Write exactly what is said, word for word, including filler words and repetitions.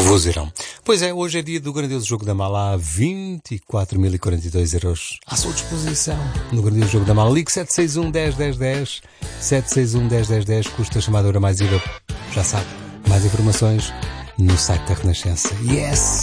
Vozeirão. Pois é, hoje é dia do grandioso jogo da mala. Há vinte e quatro mil e quarenta e dois euros à sua disposição no grandioso jogo da mala. Ligue sete seis um, dez, dez, dez. sete seis um, dez, dez, dez. Custa a chamada hora mais I V A. Já sabe. Mais informações no site da Renascença. Yes!